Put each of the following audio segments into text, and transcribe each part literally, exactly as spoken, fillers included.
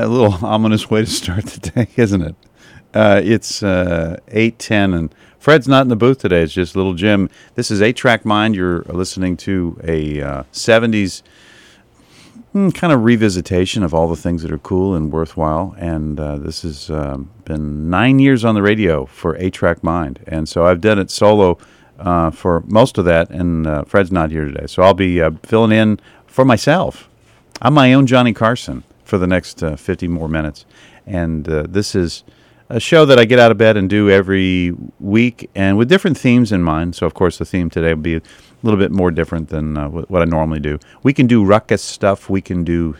little ominous way to start the day, isn't it? Uh, it's uh, eight ten, and Fred's not in the booth today. It's just little Jim. This is eight Track Mind. You're listening to a uh, seventies mm, kind of revisitation of all the things that are cool and worthwhile. And uh, this has um, been nine years on the radio for eight Track Mind. And so I've done it solo uh, for most of that, and uh, Fred's not here today. So I'll be uh, filling in for myself. I'm my own Johnny Carson for the next uh, fifty more minutes. And uh, this is a show that I get out of bed and do every week, and with different themes in mind. So, of course, the theme today will be a little bit more different than uh, what I normally do. We can do ruckus stuff. We can do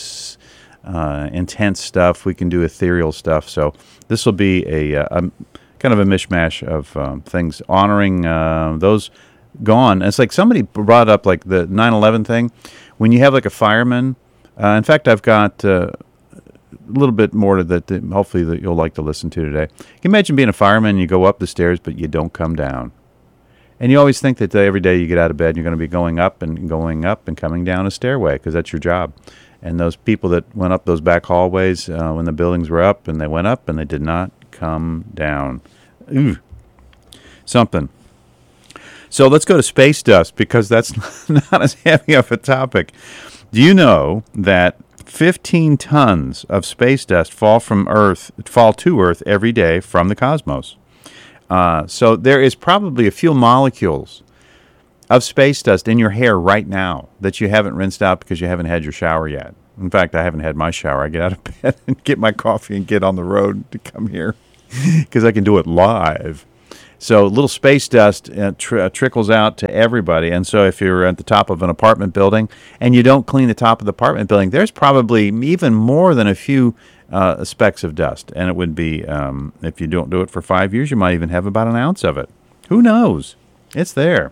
uh, intense stuff. We can do ethereal stuff. So this will be a, a, a kind of a mishmash of um, things honoring uh, those gone. It's like somebody brought up like the nine eleven thing. When you have like a fireman, uh, in fact, I've got uh, a little bit more to that, that hopefully that you'll like to listen to today. Can you imagine being a fireman and you go up the stairs, but you don't come down? And you always think that every day you get out of bed, you're going to be going up and going up and coming down a stairway because that's your job. And those people that went up those back hallways uh, when the buildings were up, and they went up and they did not come down. Ooh, something. So let's go to space dust, because that's not as heavy of a topic. Do you know that fifteen tons of space dust fall from Earth, fall to Earth every day from the cosmos? Uh, so there is probably a few molecules of space dust in your hair right now that you haven't rinsed out because you haven't had your shower yet. In fact, I haven't had my shower. I get out of bed and get my coffee and get on the road to come here because I can do it live. So little space dust uh, tr- uh, trickles out to everybody. And so if you're at the top of an apartment building and you don't clean the top of the apartment building, there's probably even more than a few uh, specks of dust. And it would be, um, if you don't do it for five years, you might even have about an ounce of it. Who knows? It's there.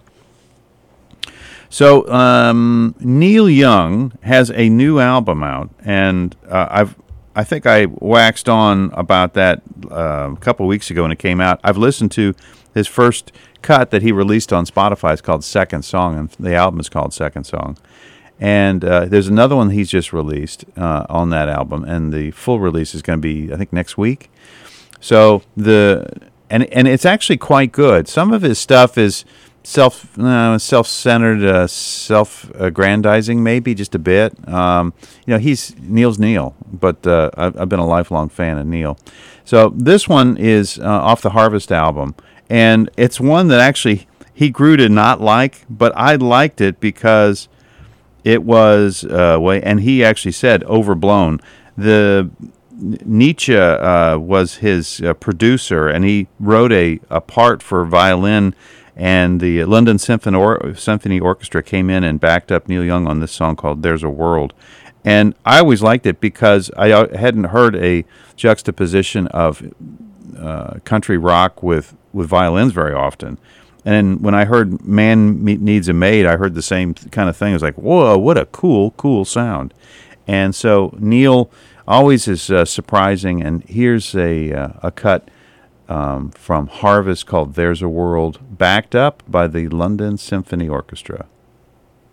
So um, Neil Young has a new album out, and uh, I've I think I waxed on about that uh, a couple of weeks ago when it came out. I've listened to his first cut that he released on Spotify. It's called Second Song, and the album is called Second Song. And uh, there's another one he's just released uh, on that album, and the full release is going to be, I think, next week. So the and and it's actually quite good. Some of his stuff is self uh, self-centered, uh, self-aggrandizing, maybe just a bit. Um, you know, he's Neil's Neil, but uh, I've, I've been a lifelong fan of Neil. So this one is uh, off the Harvest album, and it's one that actually he grew to not like, but I liked it because it was uh, way, and he actually said overblown. The Nietzsche uh, was his uh, producer, and he wrote a, a part for violin. And the London Symphony, or- Symphony Orchestra came in and backed up Neil Young on this song called There's a World. And I always liked it because I hadn't heard a juxtaposition of uh, country rock with, with violins very often. And when I heard Man Needs a Maid, I heard the same kind of thing. It was like, whoa, what a cool, cool sound. And so Neil always is uh, surprising. And here's a, uh, a cut Um, from Harvest called There's a World, backed up by the London Symphony Orchestra.